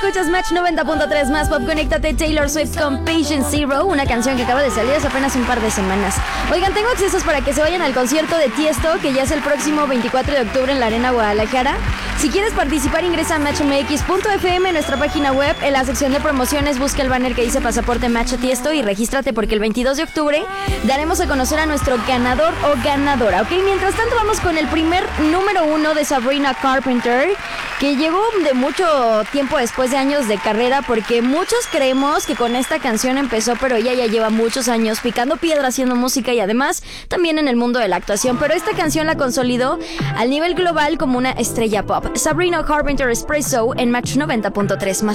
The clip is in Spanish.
escuchas Match 90.3 más pop. Conéctate, Taylor Swift con Patient Zero, una canción que acaba de salir hace apenas un par de semanas. Oigan, tengo accesos para que se vayan al concierto de Tiesto, que ya es el próximo 24 de octubre en la Arena Guadalajara. Si quieres participar, ingresa a matchmx.fm, en nuestra página web. En la sección de promociones busca el banner que dice Pasaporte Match Tiesto y regístrate, porque el 22 de octubre daremos a conocer a nuestro ganador o ganadora. Ok, mientras tanto vamos con el primer número 1 de Sabrina Carpenter, que llegó de mucho tiempo después de años de carrera, porque muchos creemos que con esta canción empezó, pero ella ya lleva muchos años picando piedra haciendo música y además también en el mundo de la actuación, pero esta canción la consolidó al nivel global como una estrella pop. Sabrina Carpenter Espresso en Match 90.3 más.